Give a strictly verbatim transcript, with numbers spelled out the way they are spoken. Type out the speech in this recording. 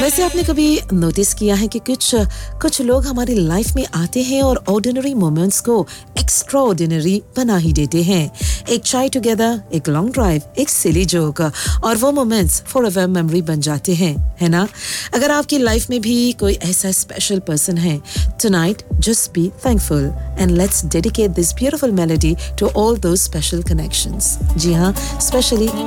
वैसे आपने कभी नोटिस किया है कि कुछ कुछ लोग हमारी लाइफ में आते हैं और ऑर्डिनरी मोमेंट्स को एक्स्ट्रा ऑर्डिनरी बना ही देते हैं। एक चाय टुगेदर, एक लॉन्ग ड्राइव, एक सिली जोक और वो मोमेंट्स फॉरएवर मेमोरी बन जाते हैं, है ना? अगर आपकी लाइफ में भी कोई ऐसा स्पेशल पर्सन है, tonight just be thankful and let's dedicate this beautiful melody to all those special connections. जी हाँ, स्पेशली